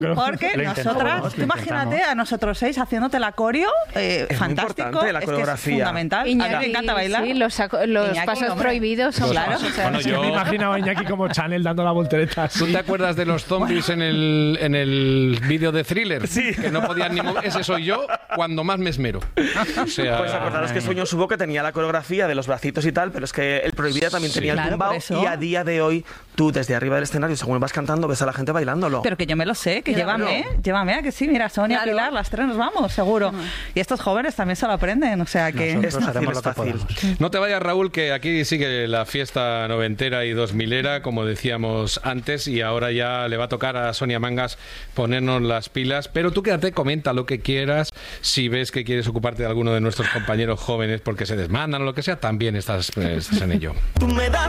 Porque nosotras, tú imagínate a nosotros 6 haciéndote la coreo, fantástico, la coreografía. Es fundamental. Iñaki, a mí me encanta bailar. Sí, los Iñaki, pasos hombre. prohibidos son Claro. Bueno, yo me imaginaba a Iñaki como Chanel dando la voltereta. ¿Tú te acuerdas de los zombies en el vídeo de Thriller? Sí. Que no podían ni mover. Ese soy yo cuando más me esmero. O sea, Pues acordaros que Sueño Subo que tenía la coreografía de los bracitos y tal, pero es que el Prohibida también tenía el Claro, tumbao, por eso. y a día de hoy tú desde arriba del escenario, según vas cantando, ves a la gente bailándolo. Pero que yo me lo sé, que Claro. llévame a que sí, mira, Sonia, Claro. Pilar, las tres nos vamos, seguro. Y estos jóvenes también se lo aprenden, o sea que... Es fácil, es fácil. no te vayas, Raúl, que aquí sigue la fiesta noventera y 2000era, como decíamos antes, y ahora ya le va a tocar a Sonia Mangas ponernos las pilas. Pero tú quédate, comenta lo que quieras. Si ves que quieres ocuparte de alguno de nuestros compañeros jóvenes porque se desmandan o lo que sea, también estás en ello. Tú me das